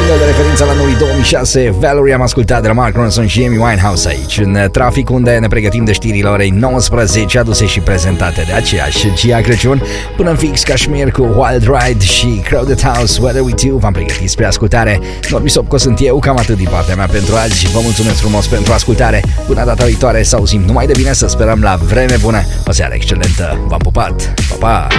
single de referință la anului 2006, Valerie, am ascultat de la Mark Ronson și Amy Winehouse aici, în trafic, unde ne pregătim de știrile orei 19, aduse și prezentate de aceeași Gia Crăciun, până în fix Kashmir cu Wild Ride și Crowded House, Weather With You. V-am pregătit spre ascultare. Norbi Sopco sunt eu, cam atât din partea mea pentru azi. Vă mulțumesc frumos pentru ascultare. Până data viitoare, să auzim numai de bine, să sperăm la vreme bună. O seară excelentă. V-am pupat. Pa, pa!